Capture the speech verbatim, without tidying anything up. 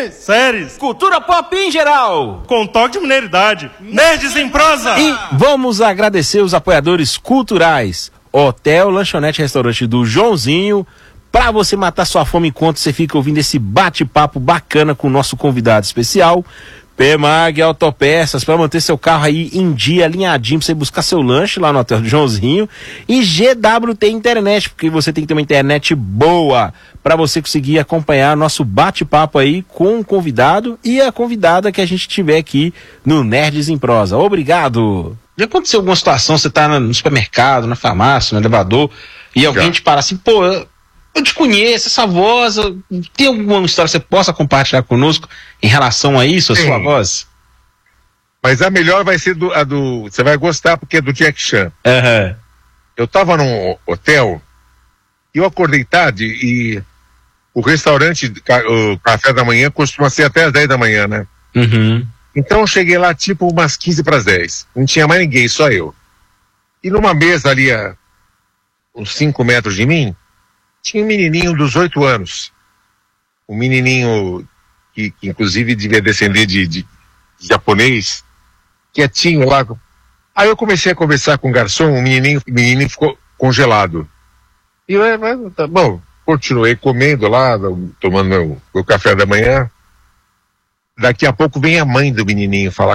Filmes, séries, cultura pop em geral, com toque de mineridade. Nerds em prosa. E vamos agradecer os apoiadores culturais. Hotel, lanchonete, restaurante do Joãozinho. Pra você matar sua fome enquanto você fica ouvindo esse bate-papo bacana com o nosso convidado especial. P-Mag Autopeças, para manter seu carro aí em dia, alinhadinho, pra você buscar seu lanche lá no Hotel do Joãozinho. E G W T Internet, porque você tem que ter uma internet boa para você conseguir acompanhar nosso bate-papo aí com o convidado e a convidada que a gente tiver aqui no Nerds em Prosa. Obrigado! Já aconteceu alguma situação, você tá no supermercado, na farmácia, no elevador, e alguém Já. te para assim, pô, eu, eu te conheço, essa voz, tem alguma história que você possa compartilhar conosco em relação a isso, a Sim. sua voz? Mas a melhor vai ser do, a do, você vai gostar porque é do Jack Chan. Uhum. Eu tava num hotel, e eu acordei tarde e o restaurante, o café da manhã costuma ser até as dez da manhã, né? Uhum. Então eu cheguei lá tipo umas quinze para as dez. Não tinha mais ninguém, só eu. E numa mesa ali a uns cinco metros de mim, tinha um menininho dos oito anos. Um menininho que, que inclusive devia descender de, de, de japonês, quietinho lá. Aí eu comecei a conversar com o garçom, o menininho, o menininho ficou congelado. E eu, tá bom, continuei comendo lá, tomando meu, meu café da manhã. Daqui a pouco vem a mãe do menininho falar